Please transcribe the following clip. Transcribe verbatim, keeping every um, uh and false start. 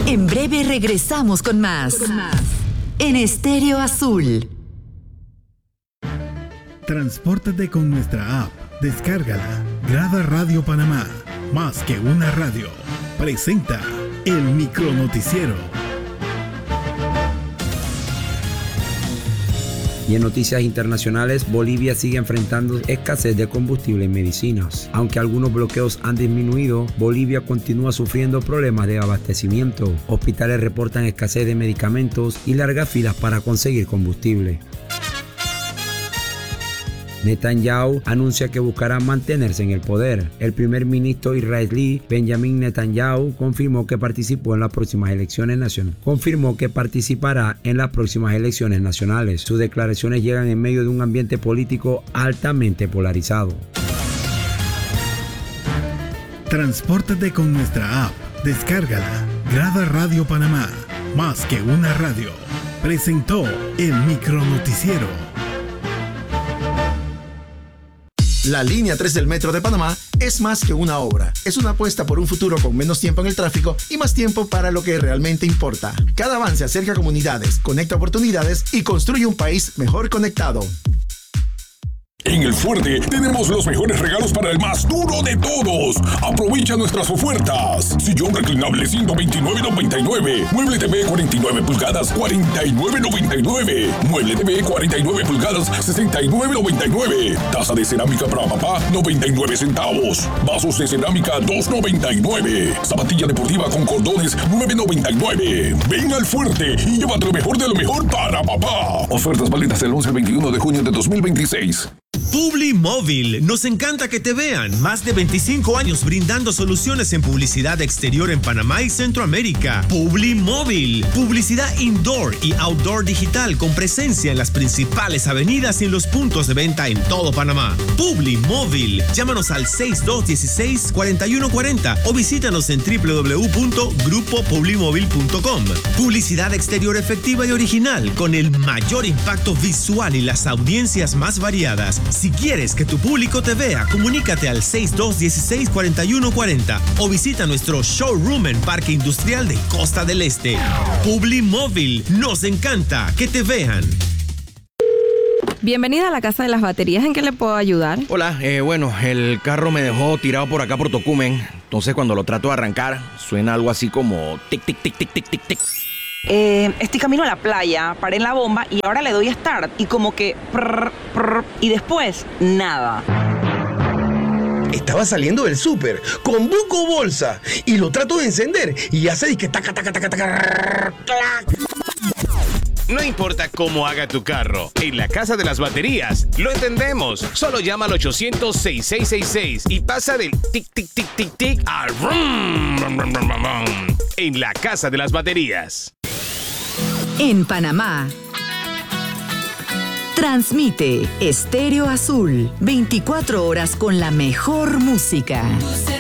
En breve regresamos con más. Con más. En Estéreo Azul. Transpórtate con nuestra app. Descárgala. Grada Radio Panamá. Más que una radio. Presenta el micronoticiero. Y en noticias internacionales, Bolivia sigue enfrentando escasez de combustible y medicinas. Aunque algunos bloqueos han disminuido, Bolivia continúa sufriendo problemas de abastecimiento. Hospitales reportan escasez de medicamentos y largas filas para conseguir combustible. Netanyahu anuncia que buscará mantenerse en el poder. El primer ministro israelí Benjamin Netanyahu confirmó que participó en las próximas elecciones nacionales. Confirmó que participará en las próximas elecciones nacionales. Sus declaraciones llegan en medio de un ambiente político altamente polarizado. Transpórtate con nuestra app. Descárgala. Grada Radio Panamá. Más que una radio. Presentó el micronoticiero. La línea tres del Metro de Panamá es más que una obra. Es una apuesta por un futuro con menos tiempo en el tráfico y más tiempo para lo que realmente importa. Cada avance acerca a comunidades, conecta oportunidades y construye un país mejor conectado. En El Fuerte tenemos los mejores regalos para el más duro de todos. Aprovecha nuestras ofertas. Sillón reclinable ciento veintinueve noventa y nueve. Mueble T V cuarenta y nueve pulgadas cuarenta y nueve noventa y nueve. Mueble T V cuarenta y nueve pulgadas sesenta y nueve noventa y nueve. Taza de cerámica para papá noventa y nueve centavos. Vasos de cerámica dos noventa y nueve. Zapatilla deportiva con cordones nueve noventa y nueve. Ven al Fuerte y llévate lo mejor de lo mejor para papá. Ofertas válidas del once al veintiuno de junio de dos mil veintiséis. Publimóvil, nos encanta que te vean. Más de veinticinco años brindando soluciones en publicidad exterior en Panamá y Centroamérica. Publimóvil, publicidad indoor y outdoor digital con presencia en las principales avenidas y en los puntos de venta en todo Panamá. Publimóvil, llámanos al seis dos uno seis, cuatro uno cuatro cero o visítanos en doble u doble u doble u punto grupo publimóvil punto com. Publicidad exterior efectiva y original con el mayor impacto visual y las audiencias más variadas. Si quieres que tu público te vea, comunícate al seis dos uno seis, cuatro uno cuatro cero o visita nuestro showroom en Parque Industrial de Costa del Este. Publimóvil, nos encanta que te vean. Bienvenida a la Casa de las Baterías. ¿En qué le puedo ayudar? Hola, eh, bueno, el carro me dejó tirado por acá por Tocumen. Entonces cuando lo trato de arrancar, suena algo así como tic, tic, tic, tic, tic, tic, tic. Eh, estoy camino a la playa, paré en la bomba y ahora le doy start y como que prr, prr, y después nada. Estaba saliendo del súper con Buco Bolsa y lo trato de encender y hace disque taca taca taca taca clac. No importa cómo haga tu carro, en la Casa de las Baterías lo entendemos. Solo llama al ochocientos, sesenta y seis sesenta y seis y pasa del tic tic tic tic tic al rum, rum, rum, rum, rum, en la Casa de las Baterías. En Panamá, transmite Estéreo Azul, veinticuatro horas con la mejor música.